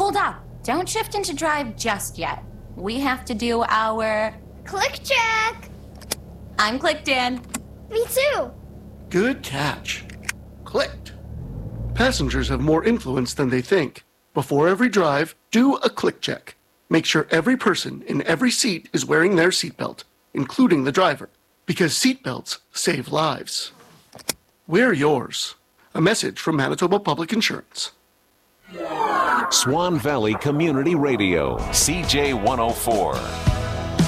hold up. Don't shift into drive just yet. We have to do our... Click check! I'm clicked in. Me too. Good catch. Clicked. Passengers have more influence than they think. Before every drive, do a click check. Make sure every person in every seat is wearing their seatbelt, including the driver, because seatbelts save lives. Wear yours. A message from Manitoba Public Insurance. Swan Valley Community Radio, CJ104.